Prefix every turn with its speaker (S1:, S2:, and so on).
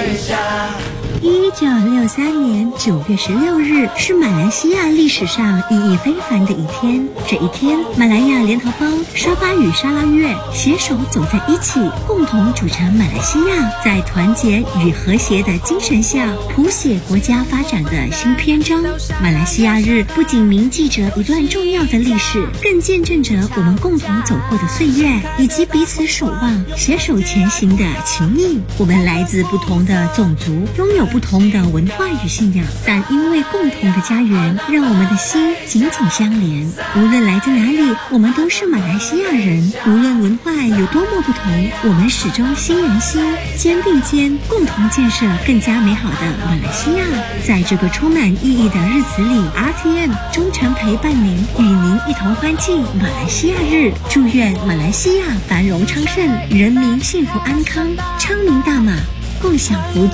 S1: 1963年9月16日是马来西亚历史上意义非凡的一天。这一天，马来亚联合邦、沙巴与沙拉越携手走在一起，共同组成马来西亚，在团结与和谐的精神下，谱写国家发展的新篇章。马来西亚日不仅铭记着一段重要的历史，更见证着我们共同走过的岁月，以及彼此守望、携手前行的情谊。我们来自不同的种族，拥有不同的文化与信仰，但因为共同的家园，让我们的心紧紧相连。无论来自哪里，我们都是马来西亚人。无论文化有多么不同，我们始终心连心，肩并肩，共同建设更加美好的马来西亚。在这个充满意义的日子里， RTM 忠诚陪伴您，与您一同欢庆马来西亚日。祝愿马来西亚繁荣昌盛，人民幸福安康，昌明大马，共享福祉。